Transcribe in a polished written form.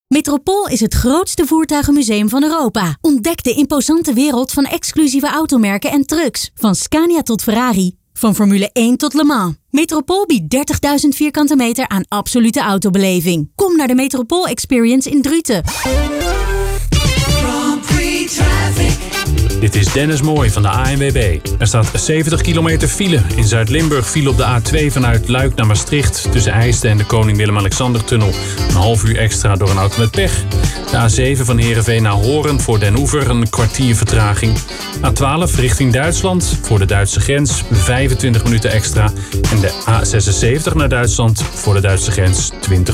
Metropool is het grootste voertuigenmuseum van Europa. Ontdek de imposante wereld van exclusieve automerken en trucks. Van Scania tot Ferrari. Van Formule 1 tot Le Mans. Metropool biedt 30.000 vierkante meter aan absolute autobeleving. Kom naar de Metropool Experience in Druten. Dit is Dennis Mooij van de ANWB. Er staat 70 kilometer file. In Zuid-Limburg file op de A2 vanuit Luik naar Maastricht. Tussen IJsden en de Koning Willem-Alexander-tunnel. Een half uur extra door een auto met pech. De A7 van Heerenveen naar Hoorn voor Den Oever een kwartier vertraging. A12 richting Duitsland voor de Duitse grens 25 minuten extra. En de A76 naar Duitsland voor de Duitse grens 20